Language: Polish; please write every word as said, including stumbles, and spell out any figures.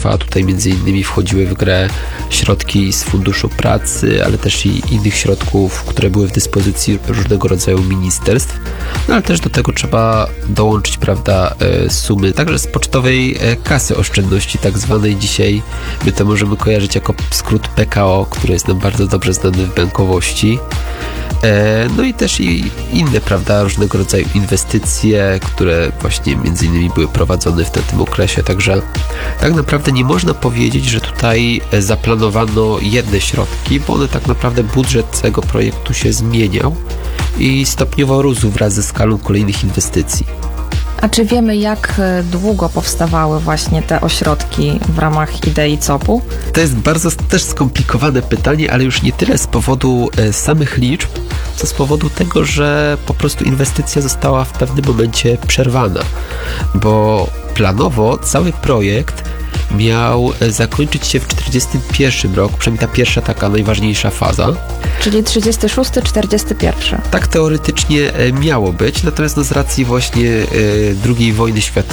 państwa. Tutaj między innymi wchodziły w grę środki z Funduszu Pracy, ale też i innych środków, które były w dyspozycji różnego rodzaju ministerstw. No ale też do tego trzeba dołączyć, prawda, sumy także z pocztowej kasy oszczędności, tak zwanej. Dzisiaj my to możemy kojarzyć jako skrót P K O, który jest nam bardzo dobrze znany w bankowości. No i też i inne, prawda, różnego rodzaju inwestycje, które właśnie między innymi były prowadzone w tym okresie. Także tak naprawdę nie można powiedzieć, że tutaj zaplanowano jedne środki, bo one tak naprawdę budżet całego projektu się zmieniał i stopniowo rósł wraz ze skalą kolejnych inwestycji. A czy wiemy, jak długo powstawały właśnie te ośrodki w ramach idei C O P-u? To jest bardzo też skomplikowane pytanie, ale już nie tyle z powodu samych liczb, co z powodu tego, że po prostu inwestycja została w pewnym momencie przerwana, bo planowo cały projekt miał zakończyć się w czterdziestym pierwszym roku, przynajmniej ta pierwsza taka najważniejsza faza. Czyli trzydziesty szósty czterdziesty pierwszy. Tak teoretycznie miało być, natomiast no z racji właśnie drugiej wojny światowej